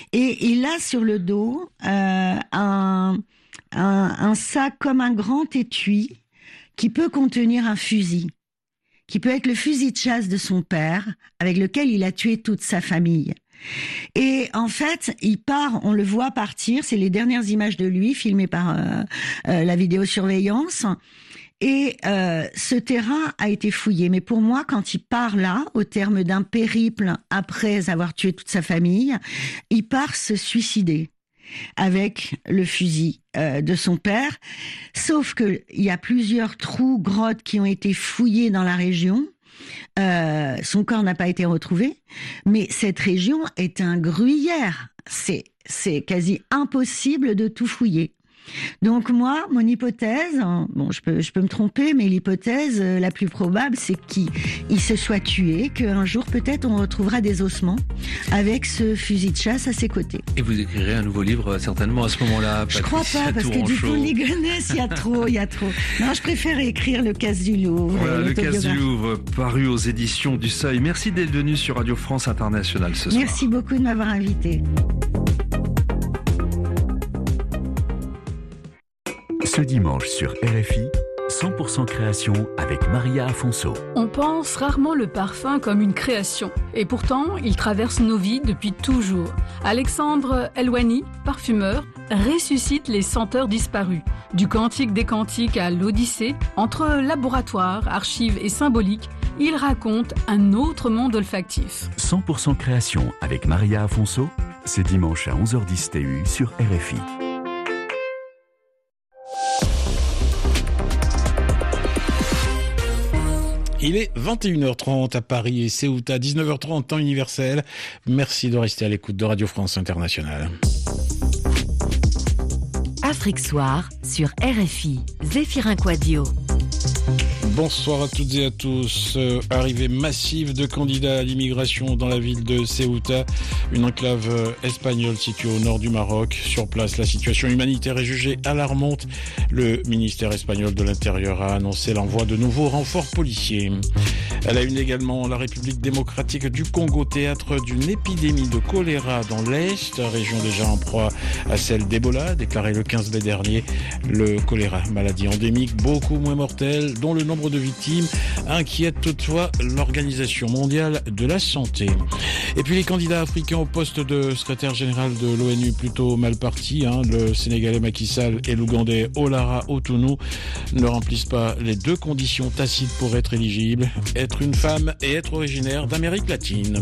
Et il a sur le dos un sac comme un grand étui qui peut contenir un fusil, qui peut être le fusil de chasse de son père, avec lequel il a tué toute sa famille. Et en fait, il part, on le voit partir, c'est les dernières images de lui, filmées par la vidéosurveillance. Et ce terrain a été fouillé. Mais pour moi, quand il part là, au terme d'un périple après avoir tué toute sa famille, il part se suicider avec le fusil de son père. Sauf que il y a plusieurs trous, grottes qui ont été fouillés dans la région. Son corps n'a pas été retrouvé, mais cette région est un gruyère. C'est quasi impossible de tout fouiller. Donc moi, mon hypothèse, bon, je peux me tromper, mais l'hypothèse la plus probable, c'est qu'il se soit tué, qu'un jour peut-être on retrouvera des ossements avec ce fusil de chasse à ses côtés. Et vous écrirez un nouveau livre certainement à ce moment-là. Je crois pas, parce que du coup, Ligonnès, il y a trop. Non, je préfère écrire Le Casse du Louvre. Voilà, Le Casse du Louvre, paru aux éditions du Seuil. Merci d'être venu sur Radio France Internationale ce soir. Merci beaucoup de m'avoir invité. Ce dimanche sur RFI, 100% création avec Maria Afonso. On pense rarement le parfum comme une création. Et pourtant, il traverse nos vies depuis toujours. Alexandre Elwani, parfumeur, ressuscite les senteurs disparues. Du Cantique des Cantiques à l'Odyssée, entre laboratoire, archives et symbolique, il raconte un autre monde olfactif. 100% création avec Maria Afonso, c'est dimanche à 11h10 TU sur RFI. Il est 21h30 à Paris et Ceuta, 19h30 temps universel. Merci de rester à l'écoute de Radio France Internationale. Afrique Soir sur RFI, Zéphirin Quadio. Bonsoir à toutes et à tous. Arrivée massive de candidats à l'immigration dans la ville de Ceuta, une enclave espagnole située au nord du Maroc. Sur place, la situation humanitaire est jugée alarmante. Le ministère espagnol de l'Intérieur a annoncé l'envoi de nouveaux renforts policiers. À la une également, la République démocratique du Congo, théâtre d'une épidémie de choléra dans l'Est, région déjà en proie à celle d'Ebola, déclarée le 15 mai dernier. Le choléra, maladie endémique, beaucoup moins mortelle, dont le nombre de victimes inquiète toutefois l'Organisation mondiale de la santé. Et puis les candidats africains au poste de secrétaire général de l'ONU plutôt mal partis, le Sénégalais Macky Sall et l'Ougandais Olara Otunu, ne remplissent pas les deux conditions tacites pour être éligibles, être une femme et être originaire d'Amérique latine.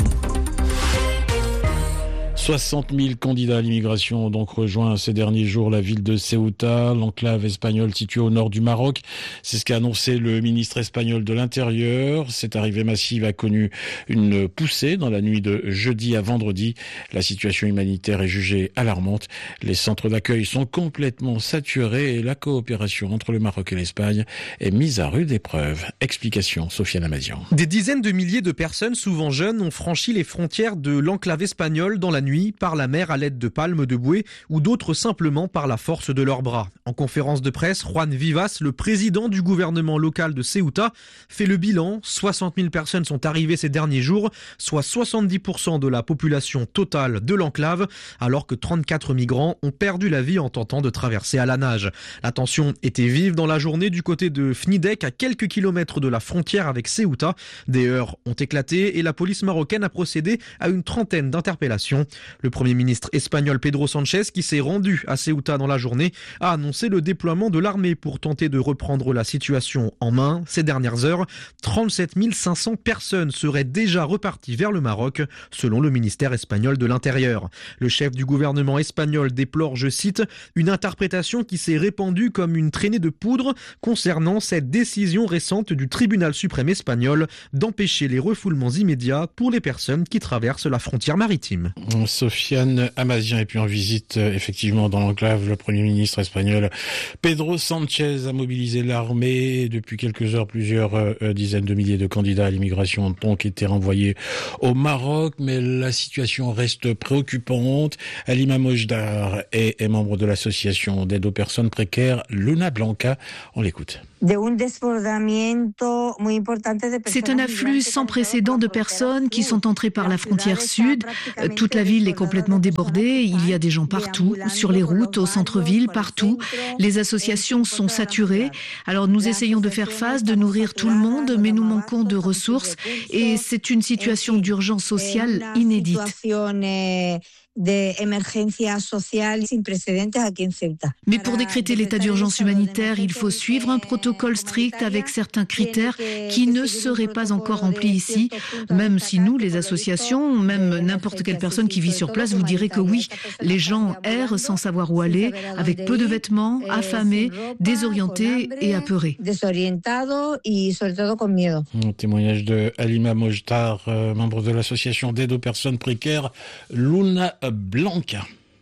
60 000 candidats à l'immigration ont donc rejoint ces derniers jours la ville de Ceuta, l'enclave espagnole située au nord du Maroc. C'est ce qu'a annoncé le ministre espagnol de l'Intérieur. Cette arrivée massive a connu une poussée dans la nuit de jeudi à vendredi. La situation humanitaire est jugée alarmante. Les centres d'accueil sont complètement saturés et la coopération entre le Maroc et l'Espagne est mise à rude épreuve. Explication, Sofiane Amazian. Des dizaines de milliers de personnes, souvent jeunes, ont franchi les frontières de l'enclave espagnole dans la nuit par la mer à l'aide de palmes de bouée ou d'autres simplement par la force de leurs bras. En conférence de presse, Juan Vivas, le président du gouvernement local de Ceuta, fait le bilan. 60 000 personnes sont arrivées ces derniers jours, soit 70% de la population totale de l'enclave, alors que 34 migrants ont perdu la vie en tentant de traverser à la nage. La tension était vive dans la journée du côté de Fnidek, à quelques kilomètres de la frontière avec Ceuta. Des heurts ont éclaté et la police marocaine a procédé à une trentaine d'interpellations. Le Premier ministre espagnol Pedro Sánchez, qui s'est rendu à Ceuta dans la journée, a annoncé le déploiement de l'armée pour tenter de reprendre la situation en main. Ces dernières heures, 37 500 personnes seraient déjà reparties vers le Maroc, selon le ministère espagnol de l'Intérieur. Le chef du gouvernement espagnol déplore, je cite, une interprétation qui s'est répandue comme une traînée de poudre concernant cette décision récente du tribunal suprême espagnol d'empêcher les refoulements immédiats pour les personnes qui traversent la frontière maritime. Sofiane Amazian. Et puis en visite effectivement dans l'enclave, le Premier ministre espagnol Pedro Sánchez a mobilisé l'armée. Depuis quelques heures, plusieurs dizaines de milliers de candidats à l'immigration ont donc été renvoyés au Maroc, mais la situation reste préoccupante. Halima Mojdar est membre de l'association d'aide aux personnes précaires Luna Blanca. On l'écoute. De un desbordamiento C'est un afflux sans précédent de personnes qui sont entrées par la frontière sud. Toute la ville est complètement débordée. Il y a des gens partout, sur les routes, au centre-ville, partout. Les associations sont saturées. Alors nous essayons de faire face, de nourrir tout le monde, mais nous manquons de ressources et c'est une situation d'urgence sociale inédite. Mais pour décréter l'état d'urgence humanitaire, il faut suivre un protocole strict avec certains critères qui ne seraient pas encore remplis ici, même si nous, les associations, même n'importe quelle personne qui vit sur place vous dirait que oui, les gens errent sans savoir où aller, avec peu de vêtements, affamés, désorientés et apeurés. Un témoignage de Halima Mojtar, membre de l'association d'aide aux personnes précaires Luna Blanca.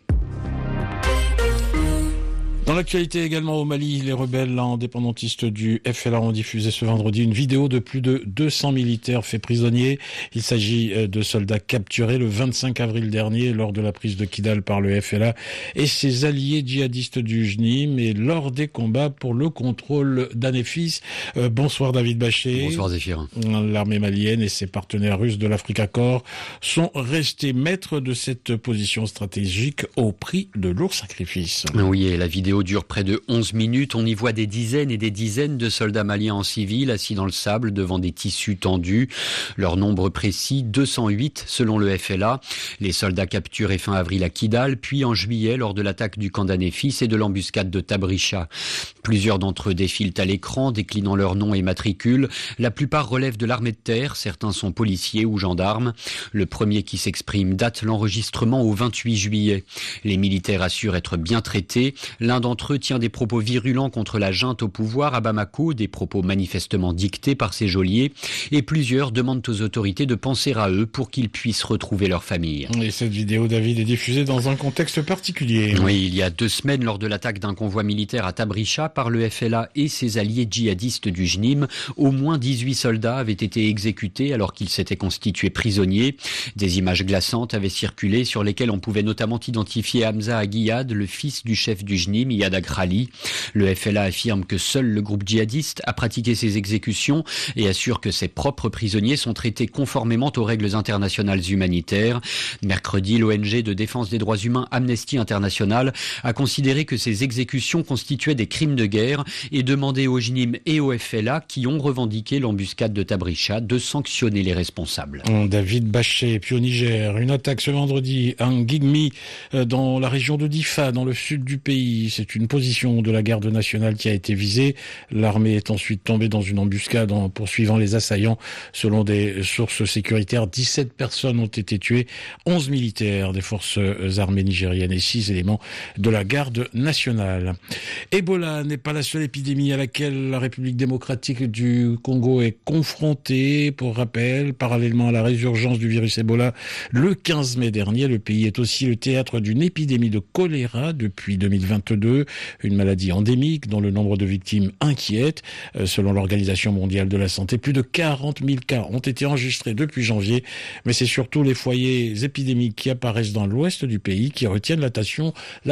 Dans l'actualité également au Mali, les rebelles indépendantistes du FLA ont diffusé ce vendredi une vidéo de plus de 200 militaires faits prisonniers. Il s'agit de soldats capturés le 25 avril dernier lors de la prise de Kidal par le FLA et ses alliés djihadistes du JNIM et lors des combats pour le contrôle d'Anefis. Bonsoir David Bachet. Bonsoir Zéphirin. L'armée malienne et ses partenaires russes de l'Africa Corps sont restés maîtres de cette position stratégique au prix de lourds sacrifices. Oui, et la vidéo dure près de 11 minutes. On y voit des dizaines et des dizaines de soldats maliens en civil assis dans le sable devant des tissus tendus. Leur nombre précis, 208 selon le FLA. Les soldats capturés fin avril à Kidal, puis en juillet lors de l'attaque du camp d'Anefis et de l'embuscade de Tabricha. Plusieurs d'entre eux défilent à l'écran, déclinant leur nom et matricule. La plupart relèvent de l'armée de terre, certains sont policiers ou gendarmes. Le premier qui s'exprime date l'enregistrement au 28 juillet. Les militaires assurent être bien traités. L'un d'entre eux tient des propos virulents contre la junte au pouvoir à Bamako, des propos manifestement dictés par ses geôliers, et plusieurs demandent aux autorités de penser à eux pour qu'ils puissent retrouver leur famille. Et cette vidéo, David, est diffusée dans un contexte particulier. Oui, il y a 2 semaines, lors de l'attaque d'un convoi militaire à Tabricha par le FLA et ses alliés djihadistes du JNIM, au moins 18 soldats avaient été exécutés alors qu'ils s'étaient constitués prisonniers. Des images glaçantes avaient circulé sur lesquelles on pouvait notamment identifier Hamza Aguillad, le fils du chef du JNIM, Iyad Agrali. Le FLA affirme que seul le groupe djihadiste a pratiqué ces exécutions et assure que ses propres prisonniers sont traités conformément aux règles internationales humanitaires. Mercredi, l'ONG de défense des droits humains Amnesty International a considéré que ces exécutions constituaient des crimes de guerre et demandé au JNIM et au FLA, qui ont revendiqué l'embuscade de Tabricha, de sanctionner les responsables. David Bachet, puis au Niger, une attaque ce vendredi à Ngigmi, dans la région de Difa, dans le sud du pays. C'est une position de la garde nationale qui a été visée. L'armée est ensuite tombée dans une embuscade en poursuivant les assaillants. Selon des sources sécuritaires, 17 personnes ont été tuées, 11 militaires des forces armées nigériennes et 6 éléments de la garde nationale. Ebola n'est pas la seule épidémie à laquelle la République démocratique du Congo est confrontée. Pour rappel, parallèlement à la résurgence du virus Ebola le 15 mai dernier, le pays est aussi le théâtre d'une épidémie de choléra depuis 2022, une maladie endémique dont le nombre de victimes inquiète. Selon l'Organisation mondiale de la santé, plus de 40 000 cas ont été enregistrés depuis janvier, mais c'est surtout les foyers épidémiques qui apparaissent dans l'ouest du pays qui retiennent l'attention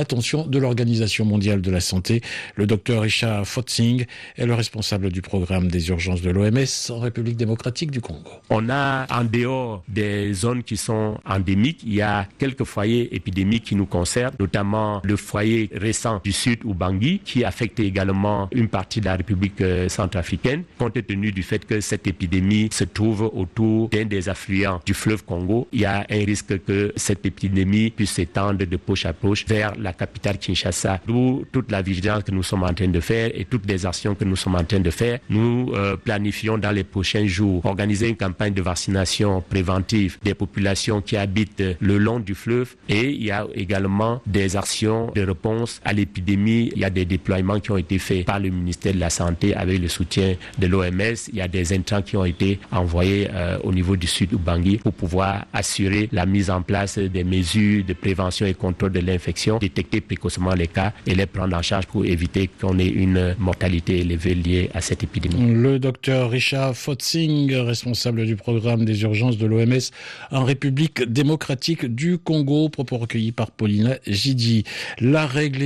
de l'Organisation mondiale de la santé. Le docteur Richard Fotzing est le responsable du programme des urgences de l'OMS en République démocratique du Congo. On a, en dehors des zones qui sont endémiques, il y a quelques foyers épidémiques qui nous concernent, notamment le foyer récent du sud Ubangi, qui affecte également une partie de la République centrafricaine, compte tenu du fait que cette épidémie se trouve autour d'un des affluents du fleuve Congo. Il y a un risque que cette épidémie puisse s'étendre de poche à poche vers la capitale Kinshasa. D'où toute la vigilance que nous sommes en train de faire et toutes les actions que nous sommes en train de faire. Nous planifions dans les prochains jours organiser une campagne de vaccination préventive des populations qui habitent le long du fleuve, et il y a également des actions de réponse à l'épidémie. Il y a des déploiements qui ont été faits par le ministère de la Santé avec le soutien de l'OMS. Il y a des intrants qui ont été envoyés au niveau du sud Ubangi pour pouvoir assurer la mise en place des mesures de prévention et contrôle de l'infection, détecter précocement les cas et les prendre en charge pour éviter qu'on ait une mortalité élevée liée à cette épidémie. Le docteur Richard Fotzing, responsable du programme des urgences de l'OMS en République démocratique du Congo, propos recueillis par Paulina Gidi. La règle était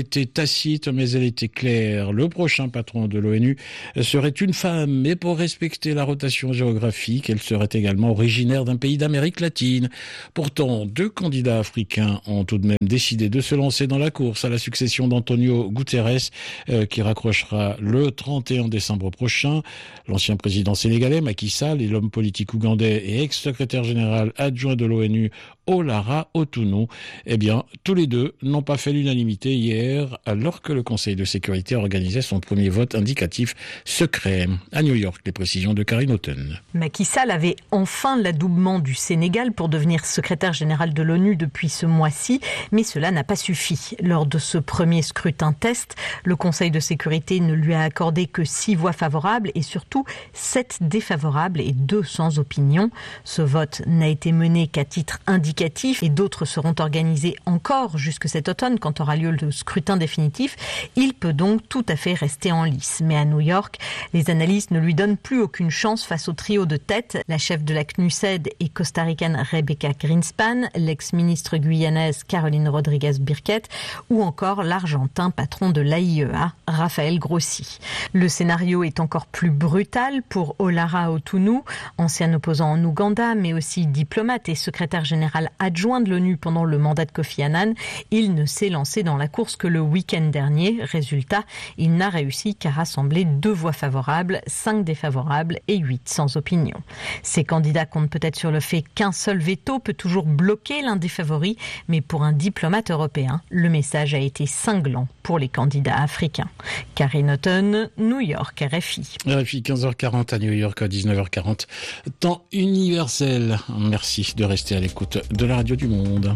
Tacite, mais elle était claire. Le prochain patron de l'ONU serait une femme, mais pour respecter la rotation géographique, elle serait également originaire d'un pays d'Amérique latine. Pourtant, 2 candidats africains ont tout de même décidé de se lancer dans la course à la succession d'Antonio Guterres, qui raccrochera le 31 décembre prochain. L'ancien président sénégalais Macky Sall et l'homme politique ougandais et ex-secrétaire général adjoint de l'ONU Olara Otunu, tous les deux n'ont pas fait l'unanimité hier alors que le Conseil de sécurité organisait son premier vote indicatif secret. À New York, les précisions de Karine Houghton. Macky Sall avait enfin l'adoubement du Sénégal pour devenir secrétaire général de l'ONU depuis ce mois-ci, mais cela n'a pas suffi. Lors de ce premier scrutin test, le Conseil de sécurité ne lui a accordé que 6 voix favorables et surtout 7 défavorables et 2 sans opinion. Ce vote n'a été mené qu'à titre indicatif et d'autres seront organisés encore jusque cet automne quand aura lieu le scrutin définitif. Il peut donc tout à fait rester en lice. Mais à New York, les analystes ne lui donnent plus aucune chance face au trio de tête. La chef de la CNUSED est costaricaine Rebecca Greenspan, l'ex-ministre guyanaise Caroline Rodriguez-Birquet ou encore l'argentin patron de l'AIEA, Raphaël Grossi. Le scénario est encore plus brutal pour Olara Otunu, ancien opposant en Ouganda mais aussi diplomate et secrétaire général adjoint de l'ONU pendant le mandat de Kofi Annan. Il ne s'est lancé dans la course que le week-end dernier. Résultat, il n'a réussi qu'à rassembler 2 voix favorables, 5 défavorables et 8 sans opinion. Ces candidats comptent peut-être sur le fait qu'un seul veto peut toujours bloquer l'un des favoris, mais pour un diplomate européen, le message a été cinglant pour les candidats africains. Karine Houghton, New York, RFI. RFI, 15h40 à New York, à 19h40. Temps universel. Merci de rester à l'écoute de la radio du monde.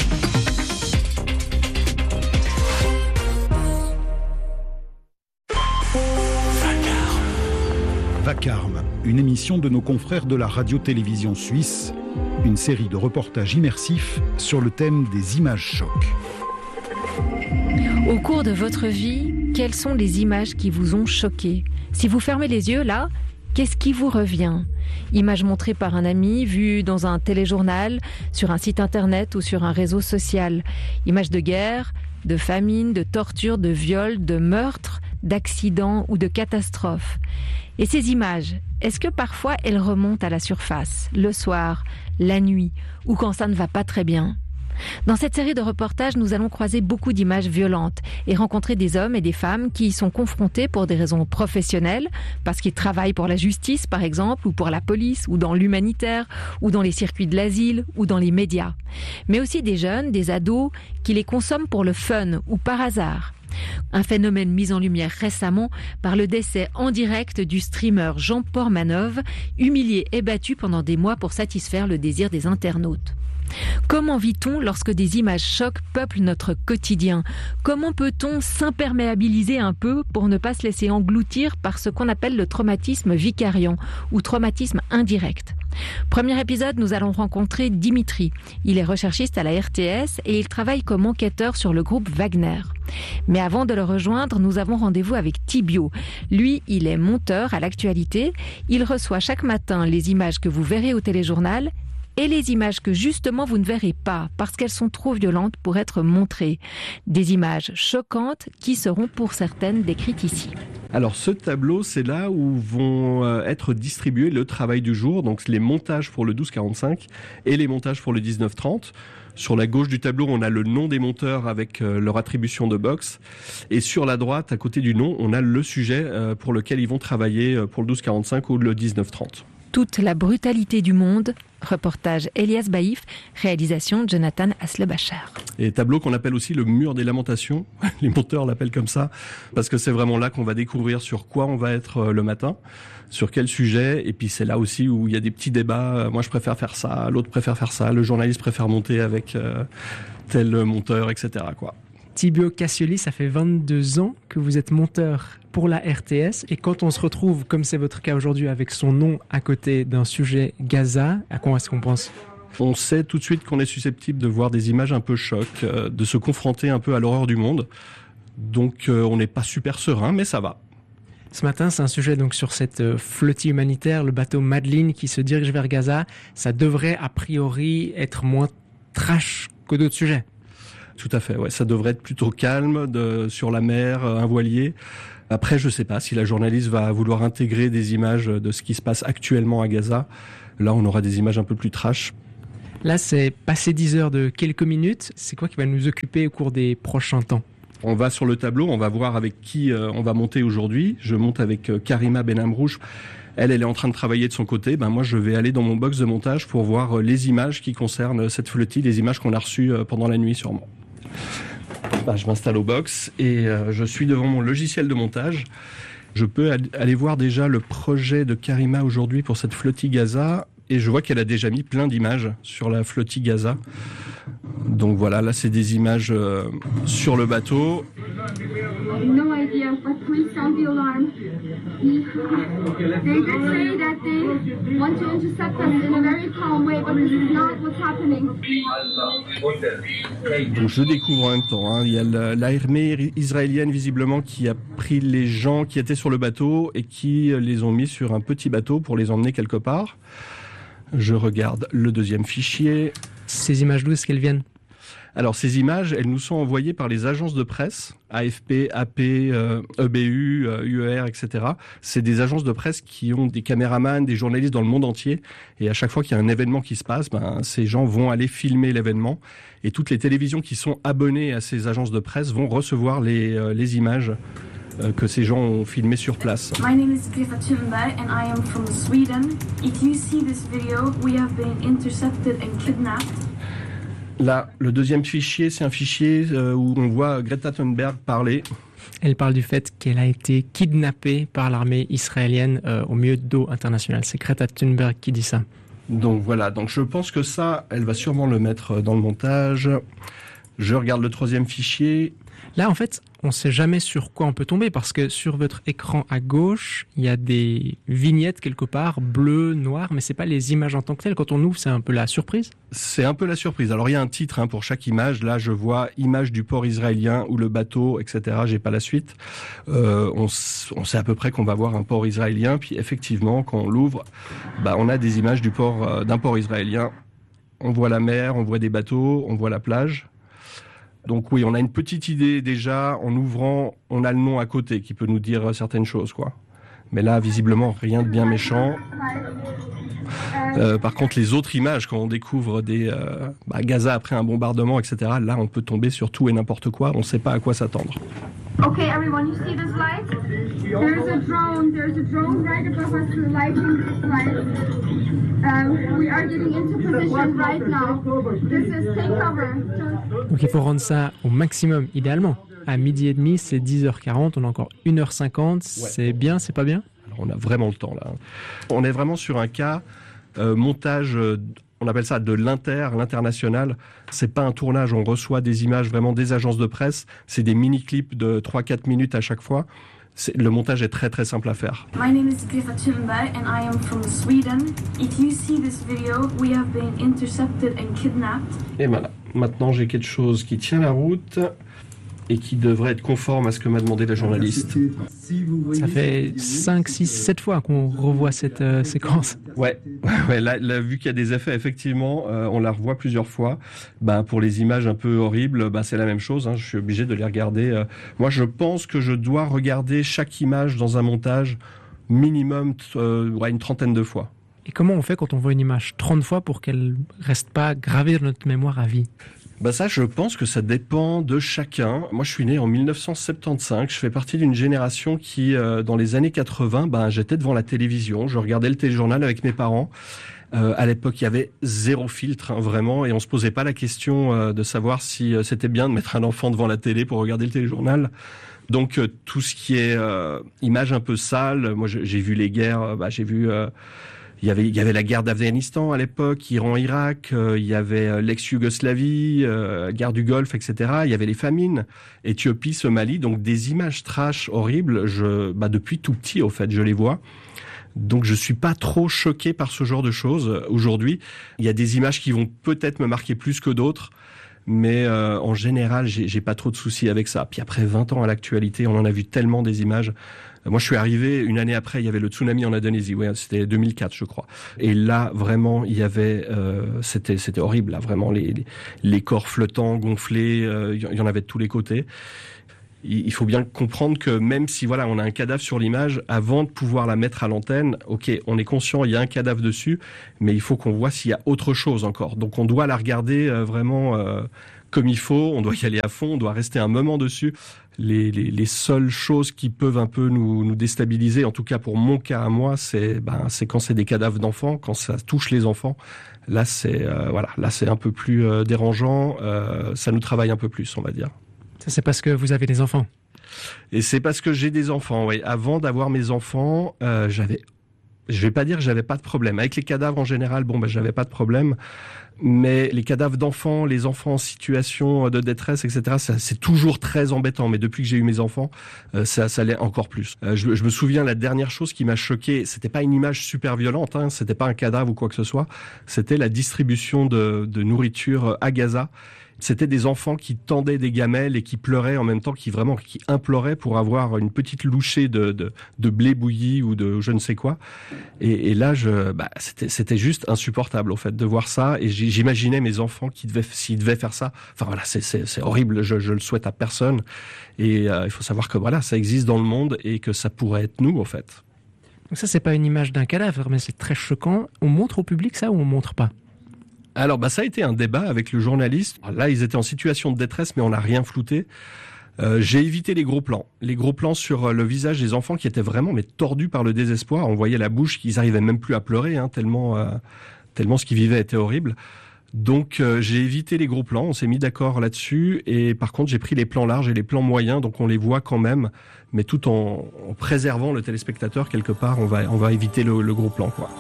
Vacarme, une émission de nos confrères de la radio-télévision suisse, une série de reportages immersifs sur le thème des images chocs. Au cours de votre vie, quelles sont les images qui vous ont choqué ? Si vous fermez les yeux, là, qu'est-ce qui vous revient ? Images montrées par un ami, vues dans un téléjournal, sur un site internet ou sur un réseau social. Images de guerre, de famine, de torture, de viol, de meurtre, d'accidents ou de catastrophes. Et ces images, est-ce que parfois elles remontent à la surface, le soir, la nuit, ou quand ça ne va pas très bien ? Dans cette série de reportages, nous allons croiser beaucoup d'images violentes et rencontrer des hommes et des femmes qui y sont confrontés pour des raisons professionnelles, parce qu'ils travaillent pour la justice par exemple, ou pour la police, ou dans l'humanitaire, ou dans les circuits de l'asile, ou dans les médias. Mais aussi des jeunes, des ados, qui les consomment pour le fun ou par hasard. Un phénomène mis en lumière récemment par le décès en direct du streamer Jean Portmanov, humilié et battu pendant des mois pour satisfaire le désir des internautes. Comment vit-on lorsque des images chocs peuplent notre quotidien ? Comment peut-on s'imperméabiliser un peu pour ne pas se laisser engloutir par ce qu'on appelle le traumatisme vicariant ou traumatisme indirect ? Premier épisode, nous allons rencontrer Dimitri. Il est recherchiste à la RTS et il travaille comme enquêteur sur le groupe Wagner. Mais avant de le rejoindre, nous avons rendez-vous avec Thibio. Lui, il est monteur à l'actualité. Il reçoit chaque matin les images que vous verrez au téléjournal et les images que justement vous ne verrez pas parce qu'elles sont trop violentes pour être montrées. Des images choquantes qui seront pour certaines décrites ici. Alors ce tableau, c'est là où vont être distribués le travail du jour, donc les montages pour le 12-45 et les montages pour le 19-30. Sur la gauche du tableau, on a le nom des monteurs avec leur attribution de box. Et sur la droite, à côté du nom, on a le sujet pour lequel ils vont travailler pour le 12-45 ou le 19-30. Toute la brutalité du monde. Reportage Elias Baïf, réalisation Jonathan Haslebasher. Et tableau qu'on appelle aussi le mur des lamentations. Les monteurs l'appellent comme ça, parce que c'est vraiment là qu'on va découvrir sur quoi on va être le matin, sur quel sujet. Et puis c'est là aussi où il y a des petits débats. Moi je préfère faire ça, l'autre préfère faire ça, le journaliste préfère monter avec tel monteur, etc. quoi. Thibio Cassioli, ça fait 22 ans que vous êtes monteur pour la RTS. Et quand on se retrouve, comme c'est votre cas aujourd'hui, avec son nom à côté d'un sujet Gaza, à quoi est-ce qu'on pense ? On sait tout de suite qu'on est susceptible de voir des images un peu choc, de se confronter un peu à l'horreur du monde. Donc on n'est pas super serein, mais ça va. Ce matin, c'est un sujet donc sur cette flottille humanitaire, le bateau Madeleine qui se dirige vers Gaza. Ça devrait a priori être moins trash que d'autres sujets. Tout à fait, ouais. Ça devrait être plutôt calme sur la mer, un voilier. Après, je sais pas si la journaliste va vouloir intégrer des images de ce qui se passe actuellement à Gaza. Là, on aura des images un peu plus trash. Là, c'est passé 10 heures de quelques minutes. C'est quoi qui va nous occuper au cours des prochains temps? On va sur le tableau, on va voir avec qui on va monter aujourd'hui. Je monte avec Karima Benamrouche. Elle est en train de travailler de son côté. Moi, je vais aller dans mon box de montage pour voir les images qui concernent cette flottille, les images qu'on a reçues pendant la nuit sûrement. Je m'installe au box et je suis devant mon logiciel de montage. Je peux aller voir déjà le projet de Karima aujourd'hui pour cette flottille Gaza et je vois qu'elle a déjà mis plein d'images sur la flottille Gaza. Donc voilà, là c'est des images sur le bateau. No idea, but please sound the alarm. They did say that they want to intercept us in a very calm way, but this is not what's happening. Donc je découvre en même temps, il y a l'armée israélienne visiblement qui a pris les gens qui étaient sur le bateau et qui les ont mis sur un petit bateau pour les emmener quelque part. Je regarde le deuxième fichier. Ces images, d'où est-ce qu'elles viennent ? Alors ces images, elles nous sont envoyées par les agences de presse, AFP, AP, EBU, UER, etc. C'est des agences de presse qui ont des caméramans, des journalistes dans le monde entier. Et à chaque fois qu'il y a un événement qui se passe, ces gens vont aller filmer l'événement. Et toutes les télévisions qui sont abonnées à ces agences de presse vont recevoir les images que ces gens ont filmées sur place. My name is Greta Thunberg and I am from Sweden. If you see this video, we have been intercepted and kidnapped. Là, le deuxième fichier, c'est un fichier où on voit Greta Thunberg parler. Elle parle du fait qu'elle a été kidnappée par l'armée israélienne au milieu d'eau internationale. C'est Greta Thunberg qui dit ça. Donc voilà, donc je pense que ça, elle va sûrement le mettre dans le montage. Je regarde le troisième fichier. Là, en fait, on ne sait jamais sur quoi on peut tomber parce que sur votre écran à gauche, il y a des vignettes quelque part, bleues, noires, mais c'est pas les images en tant que telles. Quand on ouvre, c'est un peu la surprise. C'est un peu la surprise. Alors, il y a un titre pour chaque image. Là, je vois image du port israélien ou le bateau, etc. J'ai pas la suite. On sait à peu près qu'on va voir un port israélien. Puis, effectivement, quand on l'ouvre, on a des images du port, d'un port israélien. On voit la mer, on voit des bateaux, on voit la plage. Donc oui, on a une petite idée déjà, en ouvrant, on a le nom à côté qui peut nous dire certaines choses, quoi. Mais là, visiblement, rien de bien méchant. Par contre, les autres images, quand on découvre Gaza après un bombardement, etc., là, on peut tomber sur tout et n'importe quoi, on ne sait pas à quoi s'attendre. Okay, everyone, you see this light? There's a drone right above us lighting this light. We are getting into position right now. This is take cover. Donc il faut rendre ça au maximum, idéalement. À 12h30, c'est 10h40, on a encore 1h50, c'est bien, c'est pas bien ? Alors on a vraiment le temps là. On est vraiment sur un cas montage, on appelle ça de l'international. C'est pas un tournage, on reçoit des images vraiment des agences de presse, c'est des mini-clips de 3-4 minutes à chaque fois. Le montage est très très simple à faire. My name is Greta Thunberg and I am from Sweden. If you see this video, we have been intercepted and kidnapped. Et voilà, maintenant j'ai quelque chose qui tient la route et qui devrait être conforme à ce que m'a demandé la journaliste. Ça fait 5, 6, 7 fois qu'on revoit cette séquence. Ouais, là, vu qu'il y a des effets, effectivement, on la revoit plusieurs fois. Pour les images un peu horribles, c'est la même chose, je suis obligé de les regarder. Moi, je pense que je dois regarder chaque image dans un montage minimum une trentaine de fois. Et comment on fait quand on voit une image 30 fois pour qu'elle reste pas gravée dans notre mémoire à vie ? Ça, je pense que ça dépend de chacun. Moi, je suis né en 1975. Je fais partie d'une génération qui, dans les années 80, j'étais devant la télévision. Je regardais le téléjournal avec mes parents. À l'époque, il y avait zéro filtre, vraiment, et on se posait pas la question de savoir si c'était bien de mettre un enfant devant la télé pour regarder le téléjournal. Donc, tout ce qui est images un peu sales, moi, j'ai vu les guerres, j'ai vu... Il y avait la guerre d'Afghanistan à l'époque, Iran-Irak, il y avait l'ex-Yougoslavie, guerre du Golfe, etc. Il y avait les famines, Éthiopie, Somalie, donc des images trash horribles. Depuis tout petit, au fait, je les vois. Donc je suis pas trop choqué par ce genre de choses. Aujourd'hui, il y a des images qui vont peut-être me marquer plus que d'autres. Mais en général, j'ai pas trop de soucis avec ça. Puis après 20 ans à l'actualité, on en a vu tellement des images. Moi, je suis arrivé une année après, il y avait le tsunami en Indonésie. Ouais, c'était 2004, je crois. Et là, vraiment, il y avait, c'était horrible. Là, vraiment, les corps flottants, gonflés, il y en avait de tous les côtés. Il faut bien comprendre que même si voilà, on a un cadavre sur l'image, avant de pouvoir la mettre à l'antenne, ok, on est conscient, il y a un cadavre dessus, mais il faut qu'on voit s'il y a autre chose encore. Donc on doit la regarder vraiment comme il faut, on doit y aller à fond, on doit rester un moment dessus. Les seules choses qui peuvent un peu nous déstabiliser, en tout cas pour mon cas à moi, c'est quand c'est des cadavres d'enfants, quand ça touche les enfants. Là c'est là c'est un peu plus dérangeant, ça nous travaille un peu plus, on va dire. Ça, c'est parce que vous avez des enfants. Et c'est parce que j'ai des enfants, oui. Avant d'avoir mes enfants, je vais pas dire que j'avais pas de problème. Avec les cadavres en général, j'avais pas de problème. Mais les cadavres d'enfants, les enfants en situation de détresse, etc., c'est toujours très embêtant. Mais depuis que j'ai eu mes enfants, ça l'est encore plus. Je me souviens, la dernière chose qui m'a choqué, c'était pas une image super violente, hein, c'était pas un cadavre ou quoi que ce soit, c'était la distribution de nourriture à Gaza. C'était des enfants qui tendaient des gamelles et qui pleuraient en même temps, qui imploraient pour avoir une petite louchée de blé bouilli ou de je ne sais quoi. Et là, c'était juste insupportable, en fait, de voir ça. Et j'imaginais mes enfants s'ils devaient faire ça. Enfin voilà, c'est horrible. Je le souhaite à personne. Et il faut savoir que voilà, ça existe dans le monde et que ça pourrait être nous, en fait. Donc ça, c'est pas une image d'un cadavre, mais c'est très choquant. On montre au public ça ou on montre pas? Alors, ça a été un débat avec le journaliste. Là, ils étaient en situation de détresse, mais on n'a rien flouté. J'ai évité les gros plans sur le visage des enfants qui étaient vraiment tordus par le désespoir. On voyait la bouche, qu'ils arrivaient même plus à pleurer, hein, tellement ce qu'ils vivaient était horrible. Donc, j'ai évité les gros plans. On s'est mis d'accord là-dessus. Et par contre, j'ai pris les plans larges et les plans moyens, donc on les voit quand même, mais tout en préservant le téléspectateur quelque part. On va éviter le gros plan, quoi.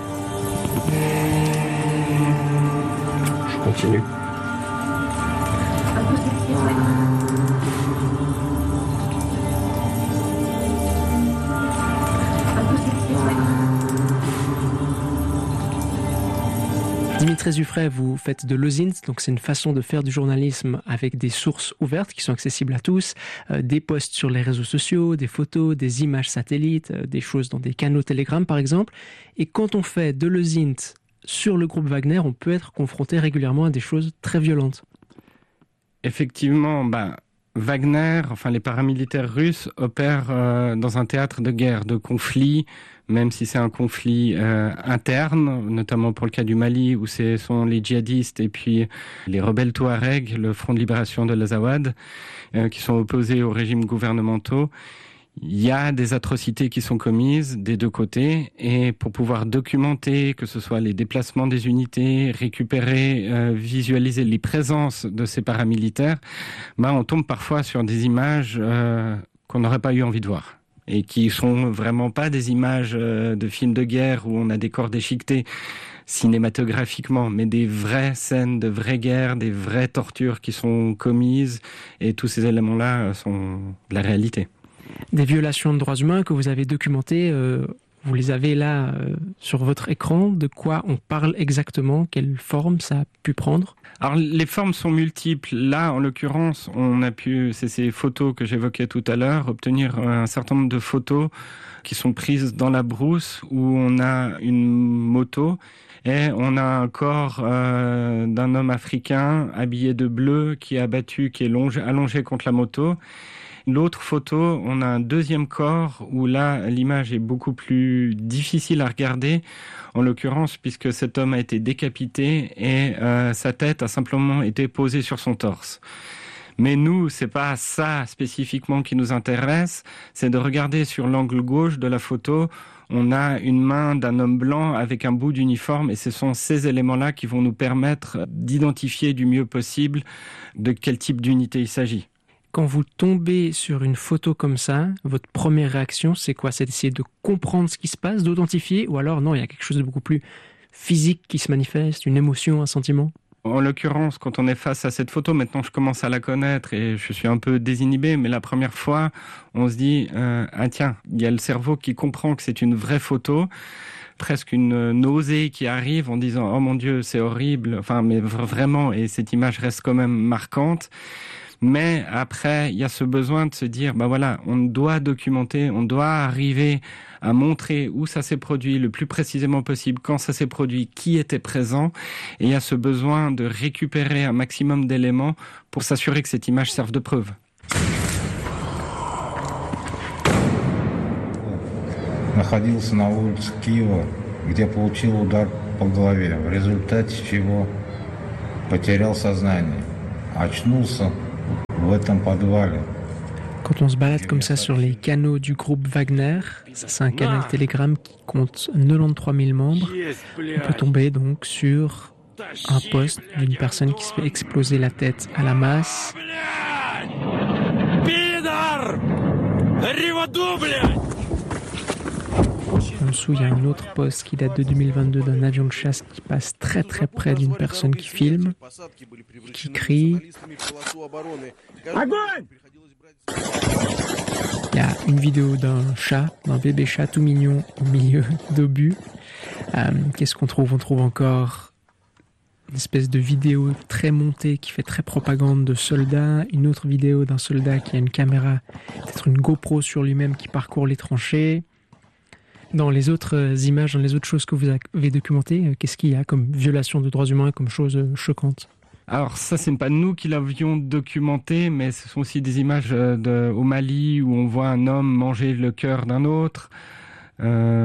Continue. Dimitri Zuffray, vous faites de l'OSINT, donc c'est une façon de faire du journalisme avec des sources ouvertes qui sont accessibles à tous, des posts sur les réseaux sociaux, des photos, des images satellites, des choses dans des canaux Telegram par exemple. Et quand on fait de l'OSINT sur le groupe Wagner, on peut être confronté régulièrement à des choses très violentes. Effectivement, Wagner, les paramilitaires russes opèrent dans un théâtre de guerre, de conflit, même si c'est un conflit interne, notamment pour le cas du Mali, où ce sont les djihadistes et puis les rebelles Touaregs, le Front de libération de l'Azawad, qui sont opposés aux régimes gouvernementaux. Il y a des atrocités qui sont commises des deux côtés et pour pouvoir documenter, que ce soit les déplacements des unités, récupérer, visualiser les présences de ces paramilitaires, on tombe parfois sur des images qu'on n'aurait pas eu envie de voir et qui sont vraiment pas des images de films de guerre où on a des corps déchiquetés cinématographiquement, mais des vraies scènes de vraies guerres, des vraies tortures qui sont commises et tous ces éléments-là sont de la réalité. Des violations de droits humains que vous avez documentées, vous les avez là sur votre écran. De quoi on parle exactement? Quelle forme ça a pu prendre? Alors les formes sont multiples. Là, en l'occurrence, on a pu, c'est ces photos que j'évoquais tout à l'heure, obtenir un certain nombre de photos qui sont prises dans la brousse où on a une moto et on a un corps d'un homme africain habillé de bleu qui est abattu, qui est allongé contre la moto. L'autre photo, on a un deuxième corps où là, l'image est beaucoup plus difficile à regarder, en l'occurrence, puisque cet homme a été décapité et sa tête a simplement été posée sur son torse. Mais nous, c'est pas ça spécifiquement qui nous intéresse, c'est de regarder sur l'angle gauche de la photo, on a une main d'un homme blanc avec un bout d'uniforme et ce sont ces éléments-là qui vont nous permettre d'identifier du mieux possible de quel type d'unité il s'agit. Quand vous tombez sur une photo comme ça, votre première réaction, c'est quoi? C'est d'essayer de comprendre ce qui se passe, d'identifier, ou alors non, il y a quelque chose de beaucoup plus physique qui se manifeste, une émotion, un sentiment? En l'occurrence, quand on est face à cette photo, maintenant je commence à la connaître et je suis un peu désinhibé, mais la première fois, on se dit, tiens, il y a le cerveau qui comprend que c'est une vraie photo. presque une nausée qui arrive en disant oh mon Dieu, c'est horrible. Enfin, mais vraiment, et cette image reste quand même marquante. Mais après, il y a ce besoin de se dire, bah voilà, on doit documenter, on doit arriver à montrer où ça s'est produit le plus précisément possible, quand ça s'est produit, qui était présent. Et il y a ce besoin de récupérer un maximum d'éléments pour s'assurer que cette image serve de preuve. Находился на улице Киева, где получил удар по голове, в результате чего потерял сознание. Очнулся в этом подвале. Quand on se balade comme ça sur les canaux du groupe Wagner, ça c'est un canal Telegram qui compte 93 000 membres, on peut tomber donc sur un post d'une personne qui se fait exploser la tête à la masse. En dessous, il y a un autre poste qui date de 2022 d'un avion de chasse qui passe très très près d'une personne qui filme, qui crie. Il y a une vidéo d'un chat, d'un bébé chat tout mignon au milieu d'obus. Qu'est-ce qu'on trouve ? On trouve encore une espèce de vidéo très montée qui fait très propagande de soldats. Une autre vidéo d'un soldat qui a une caméra, peut-être une GoPro sur lui-même qui parcourt les tranchées. Dans les autres images, dans les autres choses que vous avez documentées, qu'est-ce qu'il y a comme violation de droits humains, comme chose choquante ? Alors ça, c'est pas nous qui l'avions documenté, mais ce sont aussi des images au Mali où on voit un homme manger le cœur d'un autre. Il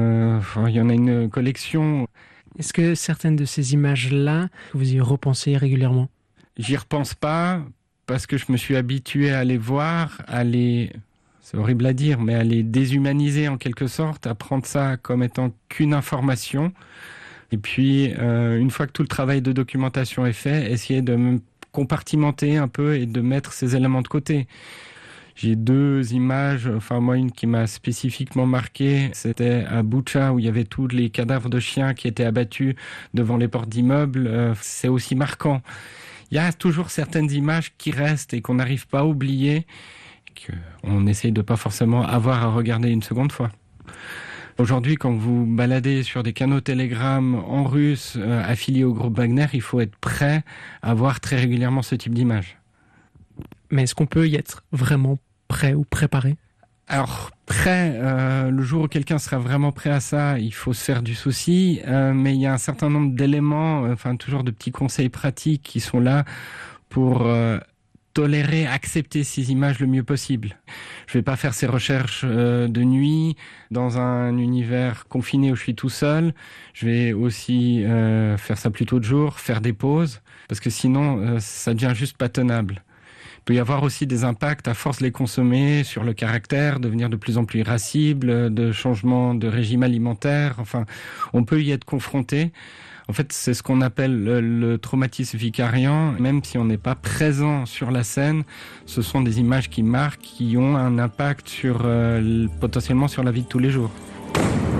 y en a une collection. Est-ce que certaines de ces images-là, vous y repensez régulièrement ? J'y repense pas parce que je me suis habitué à les voir, c'est horrible à dire, mais à les déshumaniser en quelque sorte, à prendre ça comme étant qu'une information. Et puis, une fois que tout le travail de documentation est fait, essayer de me compartimenter un peu et de mettre ces éléments de côté. J'ai 2 images, moi une qui m'a spécifiquement marqué, c'était à Boucha où il y avait tous les cadavres de chiens qui étaient abattus devant les portes d'immeubles. C'est aussi marquant. Il y a toujours certaines images qui restent et qu'on n'arrive pas à oublier, qu'on essaye de pas forcément avoir à regarder une seconde fois. Aujourd'hui, quand vous baladez sur des canaux Telegram en russe affiliés au groupe Wagner, il faut être prêt à voir très régulièrement ce type d'image. Mais est-ce qu'on peut y être vraiment prêt ou préparé ? Alors, prêt, le jour où quelqu'un sera vraiment prêt à ça, il faut se faire du souci, mais il y a un certain nombre d'éléments, toujours de petits conseils pratiques qui sont là pour tolérer, accepter ces images le mieux possible. Je vais pas faire ces recherches de nuit dans un univers confiné où je suis tout seul. Je vais aussi faire ça plutôt de jour, faire des pauses, parce que sinon ça devient juste pas tenable. Il peut y avoir aussi des impacts à force de les consommer sur le caractère, devenir de plus en plus irascible, de changement de régime alimentaire. On peut y être confronté. En fait, c'est ce qu'on appelle le traumatisme vicariant. Même si on n'est pas présent sur la scène, ce sont des images qui marquent, qui ont un impact potentiellement sur la vie de tous les jours.